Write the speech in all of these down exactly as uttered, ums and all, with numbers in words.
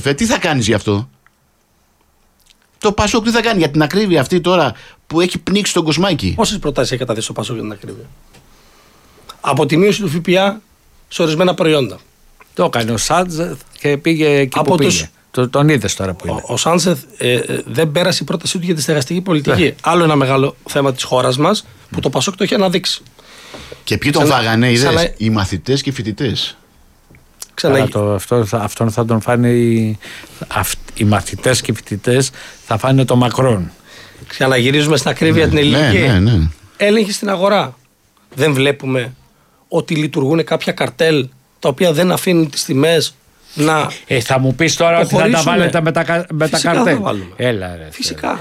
Φε, τι θα κάνεις γι' αυτό? Το Πασόκ τι θα κάνει για την ακρίβεια αυτή τώρα που έχει πνίξει τον Κοσμάκη? Πόσες προτάσεις έχει καταθέσει το Πασόκ για την ακρίβεια? Από τη μείωση του ΦΠΑ σε ορισμένα προϊόντα. Το έκανε ο Σάντζεθ και πήγε εκεί από που πήγε. τους... Το, τον είδες τώρα που είναι. Ο, ο Σάντζεθ ε, ε, δεν πέρασε η πρότασή του για τη στεγαστική πολιτική. Ναι. Άλλο ένα μεγάλο θέμα της χώρας μας που το Πασόκ το έχει αναδείξει. Και ποιοι τον φάγανε, είδες? Ξανα... Οι μαθητές και οι φοιτητές. Ξανα... Το, αυτό, θα, αυτόν θα τον φάνε οι, αυ, οι μαθητές και οι φοιτητές, θα φάνε το Μακρόν. Ξαναγυρίζουμε στην ακρίβεια, ναι, την ελληνική. Ναι, ναι, ναι. Έλεγχη στην αγορά. Δεν βλέπουμε ότι λειτουργούν κάποια καρτέλ τα οποία δεν αφήνουν τις τιμές να. Ε, θα μου πεις τώρα ότι θα τα βάλετε με τα, με τα καρτέλ. Έλα, ρε, φυσικά.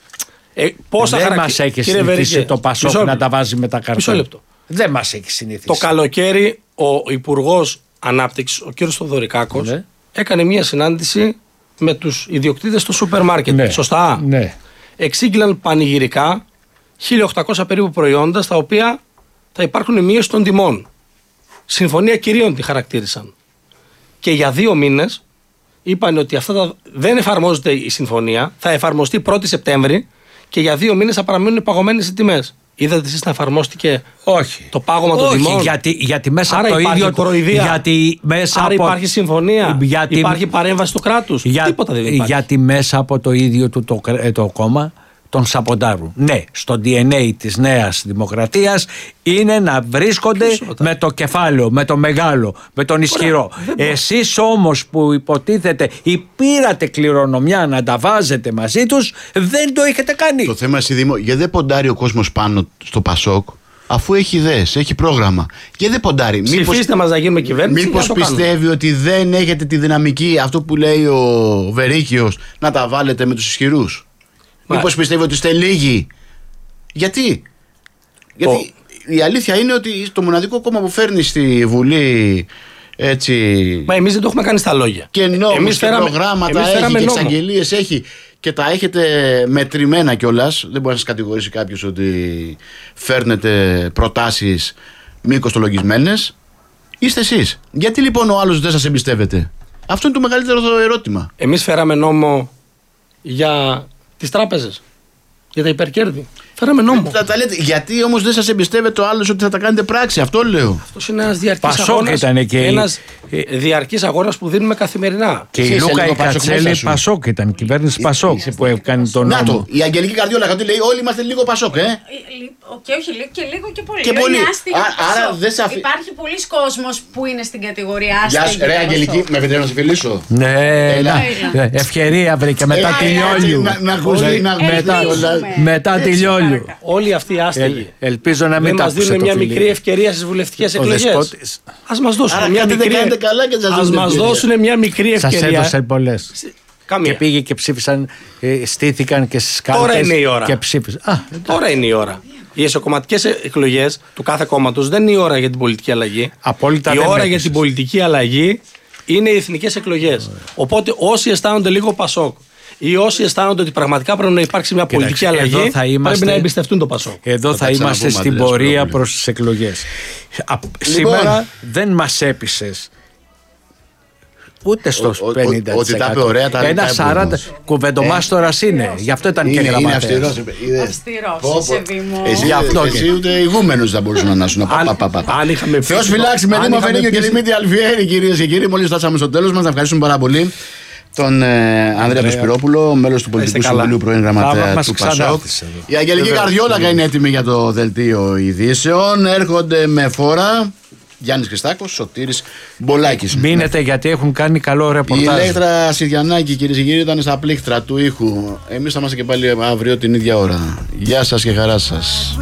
Ε, πόσα δεν χαρακ... μας έχει συνηθίσει το Πασόκ να τα βάζει με τα καρτέλ. Μισό λεπτό. Δεν μας έχει συνηθίσει. Το καλοκαίρι ο Υπουργός Ανάπτυξης, ο κ. Θοδωρικάκος, ναι, έκανε μια συνάντηση με τους ιδιοκτήτες του σούπερ μάρκετ. Ναι. Σωστά. Ναι. Εξήγηλαν πανηγυρικά χίλια οκτακόσια περίπου προϊόντα στα οποία θα υπάρχουν μείωση των τιμών. Συμφωνία κυρίων τη χαρακτήρισαν. Και για δύο μήνες είπαν ότι αυτά τα... δεν εφαρμόζεται η συμφωνία, θα εφαρμοστεί πρώτη Σεπτέμβρη και για δύο μήνες θα παραμείνουν παγωμένες οι τιμές. Είδατε εσείς να εφαρμόστηκε όχι. το πάγωμα των όχι, τιμών? Γιατί, γιατί μέσα άρα από το ίδιο. Κοροϊδία. Γιατί μέσα άρα από... υπάρχει συμφωνία. Γιατί... Υπάρχει παρέμβαση του κράτους. Για... Τίποτα δεν υπάρχει. Γιατί μέσα από το ίδιο του το, το κόμμα τον σαποντάρουν. Ναι, στο ντι εν έι της Νέας Δημοκρατίας είναι να βρίσκονται με το κεφάλαιο, με το μεγάλο, με τον ισχυρό. Εσείς όμως που υποτίθεται ή πήρατε κληρονομιά να τα βάζετε μαζί τους, δεν το έχετε κάνει. Το θέμα είναι, Δήμο, γιατί δεν ποντάρει ο κόσμος πάνω στο Πασόκ, αφού έχει ιδέες, έχει πρόγραμμα. Και δεν ποντάρει. Ψηφίστε μας να γίνουμε κυβέρνηση. Μήπως πιστεύει ότι δεν έχετε τη δυναμική, αυτό που λέει ο Βερίκιος, να τα βάλετε με τους ισχυρούς? Μήπως πιστεύει ότι είστε λίγοι? Γιατί? Γιατί ο... η αλήθεια είναι ότι το μοναδικό κόμμα που φέρνει στη Βουλή έτσι. Μα εμείς δεν το έχουμε κάνει στα λόγια. Και νόμους και φέραμε, προγράμματα έχει και εξαγγελίες έχει και τα έχετε μετρημένα κιόλας. Δεν μπορεί να σας κατηγορήσει κάποιος ότι φέρνετε προτάσεις μη κοστολογισμένες. Είστε εσείς. Γιατί λοιπόν ο άλλος δεν σας εμπιστεύεται? Αυτό είναι το μεγαλύτερο ερώτημα. Εμείς φέραμε νόμο για τις τράπεζες, για τα υπερκέρδη. Φέραμε νόμο. Τα, τα λέτε. Γιατί όμως δεν σας εμπιστεύεται ο άλλος ότι θα τα κάνετε πράξη? Αυτό λέω. Αυτός είναι ένας διαρκής αγώνας. Και ένας η... διαρκής αγώνας που δίνουμε καθημερινά. Και η Λούκα η Κατσέλη Πασόκ ήταν. Κυβέρνηση Πασόκ που έκανε τον νόμο. Να το. Η Αγγελική Καρδιόλα κάτι λέει: όλοι είμαστε λίγο Πασόκ, ε. Και όχι λίγο, και λίγο και πολύ. Και πολύ. Άρα δεν σε αφή... Υπάρχει πολλοί κόσμος που είναι στην κατηγορία άστεγη. Γεια σου, ρε Αγγελική, με επιτρέπει να σε φιλήσω? Ναι, ευκαιρία βρήκε μετά τη Λιόλιου. Μετά τη Λιόλιου. Όλοι αυτοί οι άστεγοι. Ελπίζω να μην μας δίνουν μια μικρή ευκαιρία στις βουλευτικές εκλογές. Ας μας δώσουν μια μικρή ευκαιρία. Ας μας δώσουν μια μικρή ευκαιρία. Σας έδωσαν πολλές. Καμία. Και πήγε και ψήφισαν, στήθηκαν και στις κάλπες. Τώρα είναι η ώρα. Και ψήφισαν. Α, τώρα είναι η ώρα. Οι εσωκομματικές εκλογές του κάθε κόμματος δεν είναι η ώρα για την πολιτική αλλαγή. Απόλυτα. Η ώρα για την πολιτική αλλαγή είναι οι εθνικές εκλογές. Οπότε όσοι αισθάνονται λίγο Πασόκ ή όσοι αισθάνονται ότι πραγματικά πρέπει να υπάρξει μια πολιτική αλλαγή, είμαστε, πρέπει να εμπιστευτούν το Πασόκ. Εδώ θα, θα είμαστε στην πορεία προς τις εκλογές. Λοιπόν, σήμερα δεν μας έπεισες. Ούτε στο ο, πενήντα τοις εκατό. Ότι τα είπε ωραία, τα ένα σαράντα τοις εκατό κουβεντομάστορας είναι. Γι' αυτό ήταν είναι, και γραμματέας. Είναι αυστηρός. Αυστηρός, είσαι Δήμο. Εσύ ούτε ηγούμενος δεν μπορούσαν να σου. Θεός φυλάξει με Δήμο Βερίκιο και Δημήτρη Αλφιέρη, κυρίες και κύριοι. Μόλις φτάσαμε στο τέλος μας. Να ευχαριστούμε πάρα πολύ τον Ανδρέα τον Σπυρόπουλο, μέλος του Πολιτικού Συμβουλίου, πρώην γραμματέα του Πασόκ. Η Αγγελική Καρδιόλακα είναι έτοιμη για το δελτίο ειδήσεων. Έρχονται με φόρα Γιάννης Χριστάκος, Σωτήρης Μπολάκης. Μείνετε γιατί έχουν κάνει καλό ρεπορτάζ. Η Ηλέκτρα Σιδιανάκη, κυρίες και κύριοι, ήταν στα πλήκτρα του ήχου. Εμείς θα είμαστε και πάλι αύριο την ίδια ώρα. Γεια σας και χαρά σας.